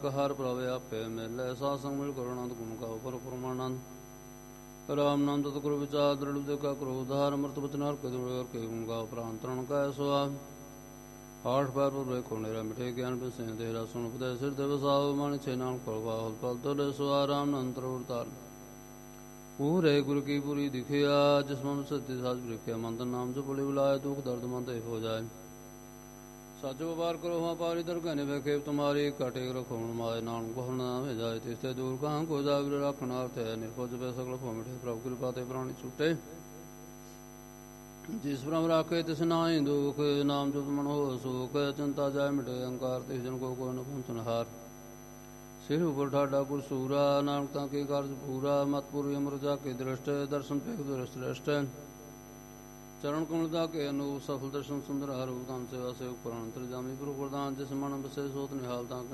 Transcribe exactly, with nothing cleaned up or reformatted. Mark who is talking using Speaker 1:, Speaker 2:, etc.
Speaker 1: ਨਾਨਕ ਹਰ ਪ੍ਰਭ ਆਪੇ ਮਿਲੈ ਸਾਧ ਸੰਗ ਮਿਲ ਕਰੋ ਆਨੰਦ ਗੁਣ ਗਾਓ ਪਰ ਪਰਮਾਨੰਦ ਰਾਮ ਨਾਮ ਤਤ ਗੁਰੂ ਵਿਚਾਰ ਦ੍ਰਿੜ ਦੇ ਕਾ ਕਰੋ ਉਧਾਰ ਅੰਮ੍ਰਿਤ ਬਚਨ ਹਰ ਕੇ ਦੁਰ ਹਰ ਕੇ ਗੁਣ ਗਾਓ ਪ੍ਰਾਨ ਤਰਨ ਕਾ ਸੁਆ ਆਠ ਬਾਰ ਪਰ ਕੋ ਨੇਰਾ ਮਿਠੇ ਗਿਆਨ ਬਿਸੇ ਤੇਰਾ ਸੁਣ ਪਦੇ ਸਿਰ ਦੇ ਵਸਾਓ ਮਨ ਛੇ ਨਾਮ ਕੋਲਵਾ ਹਲ ਪਲ ਤੋ ਸੁਆ ਰਾਮ ਨੰਤਰ ਉਤਾਰ ਪੂਰੇ ਗੁਰੂ ਕੀ ਪੂਰੀ ਦਿਖਿਆ ਜਿਸ ਮਨ ਸਤਿ ਸਾਜ ਵਿਖਿਆ ਮੰਤਰ ਨਾਮ ਜੋ ਬੁਲੇ ਬੁਲਾਏ ਦੁਖ ਦਰਦ ਮਨ ਤੇ ਹੋ ਜਾਏ ਸੱਚ ਵਪਾਰ ਕਰੋ ਹਾਂ ਪਾਰੀ ਦਰਗਾਹ ਨੇ ਵੇਖੇ ਤੁਮਾਰੀ ਕਾਟੇ ਰਖੋਣ ਮਾਏ ਨਾਮ ਕੋਹਣ ਨਾ ਹੋ ਜਾਏ ਤਿਸਤੇ ਦੂਰ ਕਹਾਂ ਕੋ ਜਾਵਿਰ ਰੱਖਣਾ ਤੇ ਨਿਰਪਜ ਪੈ ਸਗਲ ਭੋ ਮਿਠੇ ਪ੍ਰਭ ਕਿਰਪਾ ਤੇ ਪ੍ਰਾਣੀ ਛੁਟੇ ਜਿਸ ਪ੍ਰਭ ਰਾਖੇ ਤਿਸ ਨਾਹੀ ਦੁਖ ਨਾਮ ਜਪ ਮਨ ਹੋ ਸੁਖ ਚਿੰਤਾ ਜਾਏ ਮਿਟੇ ਅਹੰਕਾਰ ਤਿਸ ਜਨ ਕੋ ਕੋ ਨ ਪਹੁੰਚਨ ਹਾਰ ਸਿਰ ਉਪਰ ਠਾਡਾ ਪੁਰ ਸੂਰਾ ਨਾਨਕ ਤਾਂ ਕੇ ਕਾਰਜ ਪੂਰਾ ਮਤਪੁਰ ਅਮਰ ਜਾ ਕੇ ਦ੍ਰਿਸ਼ਟ ਦਰਸ਼ਨ ਪੇਖ ਦ੍ਰਿਸ਼ਟ ਦ੍ਰਿਸ਼ਟ ਚਰਨ ਕਮਲ ਦਾ ਕੇ ਅਨੂਪ ਸਫਲ ਦਰਸ਼ਨ ਸੁੰਦਰ ਹਰ ਰੂਪ ਧਨ ਸੇਵਾ ਸੇ ਉਪਰ ਅੰਤਰ ਜਾਮੀ ਗੁਰੂ ਪ੍ਰਦਾਨ ਜਿਸ ਮਨ ਬਸੇ ਸੋਤ ਨਿਹਾਲ ਤਾਂ